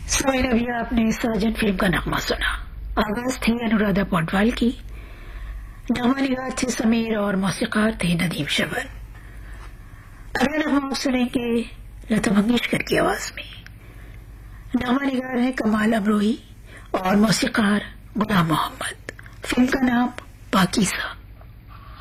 सोए अभी आपने साजन फिल्म का नगमा सुना। आगाज थी अनुराधा पौडवाल की। नगमा निगार थे समीर और मौसीकार थे नदीम शबन। अगला नगमा आप सुनेंगे लता मंगेशकर की आवाज में। नगमा निगार है कमाल अमरोही और मौसीकार गुलाम मोहम्मद। फिल्म का नाम पाकीज़ा।